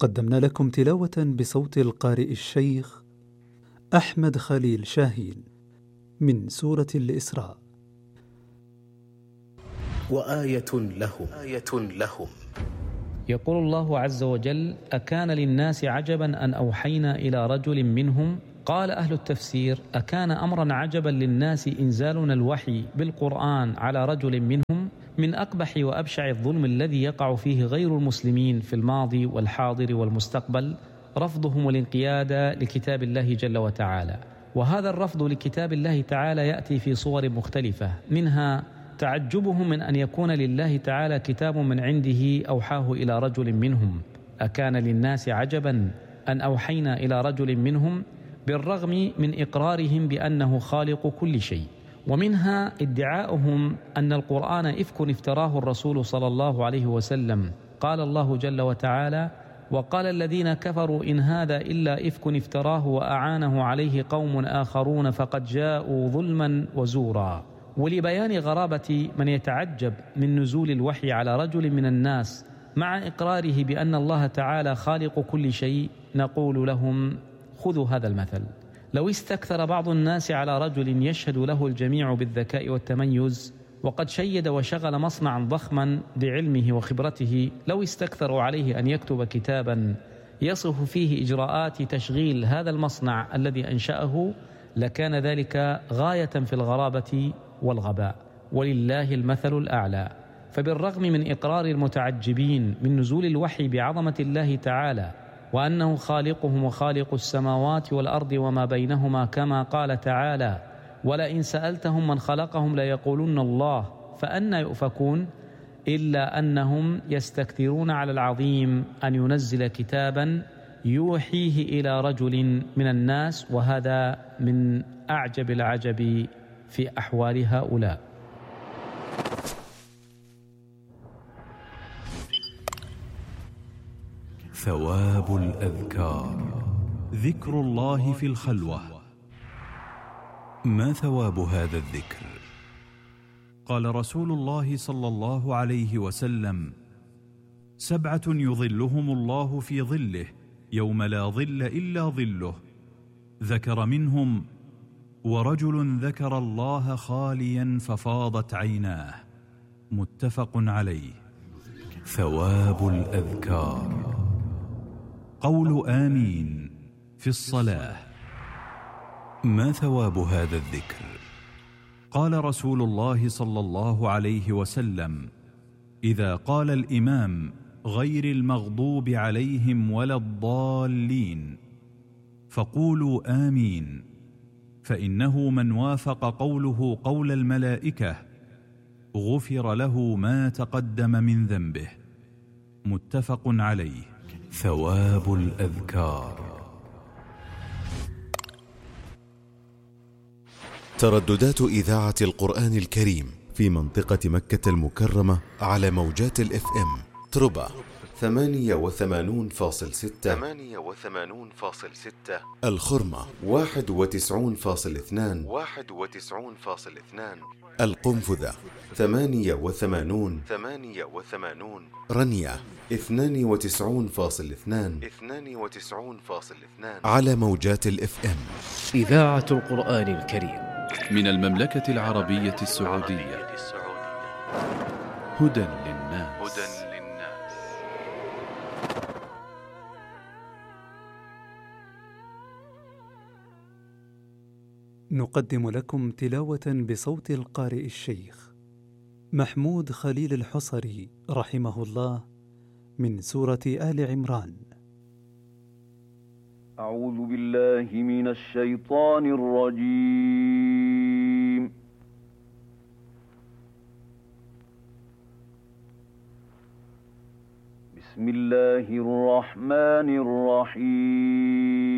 قدمنا لكم تلاوة بصوت القارئ الشيخ أحمد خليل شاهين من سورة الإسراء. وآية لهم يقول الله عز وجل: أكان للناس عجبا أن أوحينا إلى رجل منهم. قال أهل التفسير: أكان أمرا عجبا للناس إنزالنا الوحي بالقرآن على رجل منهم من أقبح وأبشع الظلم الذي يقع فيه غير المسلمين في الماضي والحاضر والمستقبل، رفضهم الانقياد لكتاب الله جل وتعالى. وهذا الرفض لكتاب الله تعالى يأتي في صور مختلفة، منها تعجبهم من أن يكون لله تعالى كتاب من عنده أوحاه إلى رجل منهم. أكان للناس عجبا أن أوحينا إلى رجل منهم، بالرغم من إقرارهم بأنه خالق كل شيء. ومنها ادعاؤهم أن القرآن إفك افتراه الرسول صلى الله عليه وسلم. قال الله جل وتعالى: وقال الذين كفروا إن هذا إلا إفك افتراه وأعانه عليه قوم آخرون فقد جاءوا ظلما وزورا. ولبيان غرابة من يتعجب من نزول الوحي على رجل من الناس مع إقراره بأن الله تعالى خالق كل شيء، نقول لهم: خذوا هذا المثل. لو استكثر بعض الناس على رجل يشهد له الجميع بالذكاء والتميز، وقد شيد وشغل مصنعا ضخما بعلمه وخبرته، لو استكثروا عليه أن يكتب كتابا يصف فيه إجراءات تشغيل هذا المصنع الذي أنشأه، لكان ذلك غاية في الغرابة والغباء. ولله المثل الأعلى. فبالرغم من إقرار المتعجبين من نزول الوحي بعظمة الله تعالى، وأنه خالقهم وخالق السماوات والأرض وما بينهما، كما قال تعالى: ولئن سألتهم من خلقهم ليقولن الله فأنى يؤفكون، إلا أنهم يستكثرون على العظيم أن ينزل كتابا يوحيه إلى رجل من الناس، وهذا من أعجب العجب في أحوال هؤلاء. ثواب الأذكار. ذكر الله في الخلوة. ما ثواب هذا الذكر؟ قال رسول الله صلى الله عليه وسلم: 7 يظلهم الله في ظله يوم لا ظل إلا ظله، ذكر منهم: ورجل ذكر الله خاليا ففاضت عيناه. متفق عليه. ثواب الأذكار: قول آمين في الصلاة. ما ثواب هذا الذكر؟ قال رسول الله صلى الله عليه وسلم: إذا قال الإمام غير المغضوب عليهم ولا الضالين فقولوا آمين، فإنه من وافق قوله قول الملائكة غفر له ما تقدم من ذنبه. متفق عليه. ثواب الأذكار. ترددات إذاعة القرآن الكريم في منطقة مكة المكرمة على موجات الإف إم تربة 88.6، الخرمة 91.2، القنفذة 88، رنية 92.2 على موجات الإف إم. إذاعة القرآن الكريم من المملكة العربية السعودية. هدى للناس. نقدم لكم تلاوة بصوت القارئ الشيخ محمود خليل الحصري رحمه الله من سورة آل عمران. أعوذ بالله من الشيطان الرجيم. بسم الله الرحمن الرحيم.